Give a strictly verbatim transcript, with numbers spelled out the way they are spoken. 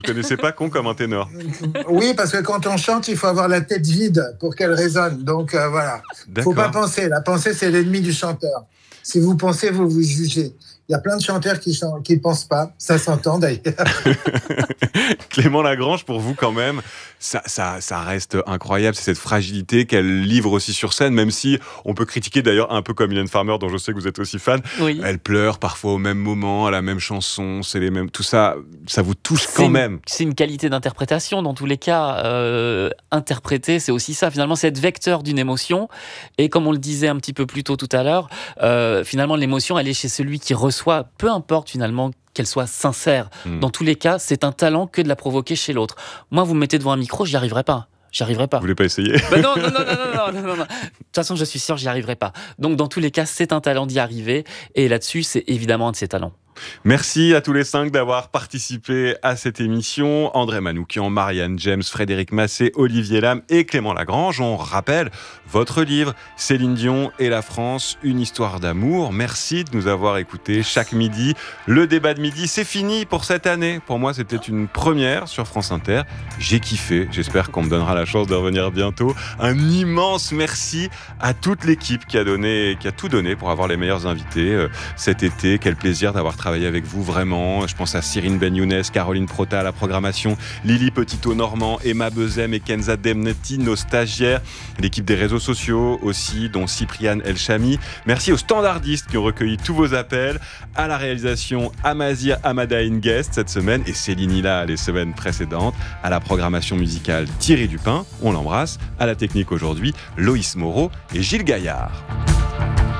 Vous ne connaissez pas Con comme un ténor? Oui, parce que quand on chante, il faut avoir la tête vide pour qu'elle résonne. Donc euh, voilà, il ne faut pas penser. La pensée, c'est l'ennemi du chanteur. Si vous pensez, vous vous jugez. Il y a plein de chanteurs qui ne qui pensent pas. Ça s'entend d'ailleurs. Clément Lagrange, pour vous quand même, ça, ça, ça reste incroyable. C'est cette fragilité qu'elle livre aussi sur scène, même si on peut critiquer d'ailleurs un peu comme Mylène Farmer, dont je sais que vous êtes aussi fan. Oui. Elle pleure parfois au même moment, à la même chanson. C'est les mêmes. Tout ça, ça vous touche c'est quand une, même. C'est une qualité d'interprétation dans tous les cas. Euh, interpréter, c'est aussi ça. Finalement, c'est être vecteur d'une émotion. Et comme on le disait un petit peu plus tôt tout à l'heure, euh, finalement, l'émotion, elle est chez celui qui reçoit, peu importe finalement qu'elle soit sincère. Mmh. Dans tous les cas, c'est un talent que de la provoquer chez l'autre. Moi, vous me mettez devant un micro, j'y arriverai pas. J'y arriverai pas. Vous voulez pas essayer? Ben non, non, non, non, non, non, non, non. De toute façon, je suis sûr, j'y arriverai pas. Donc, dans tous les cas, c'est un talent d'y arriver. Et là-dessus, c'est évidemment un de ces talents. Merci à tous les cinq d'avoir participé à cette émission. André Manoukian, Marianne James, Frédéric Massé, Olivier Lam et Clément Lagrange. On rappelle votre livre « Céline Dion et la France, une histoire d'amour ». Merci de nous avoir écoutés chaque midi. Le débat de midi, c'est fini pour cette année. Pour moi, c'était une première sur France Inter. J'ai kiffé. J'espère qu'on me donnera la chance de revenir bientôt. Un immense merci à toute l'équipe qui a donné, qui a tout donné pour avoir les meilleurs invités euh, cet été. Quel plaisir d'avoir travaillé avec vous, vraiment. Je pense à Cyrine Ben-Younes, Caroline Prota à la programmation, Lily Petito-Normand, Emma Bezem et Kenza Demnetti, nos stagiaires, l'équipe des réseaux sociaux aussi, dont Cypriane El-Chami. Merci aux standardistes qui ont recueilli tous vos appels, à la réalisation Amazir Amadaïn Guest cette semaine et Céline Hilla les semaines précédentes, à la programmation musicale Thierry Dupin, on l'embrasse, à la technique aujourd'hui Loïs Moreau et Gilles Gaillard.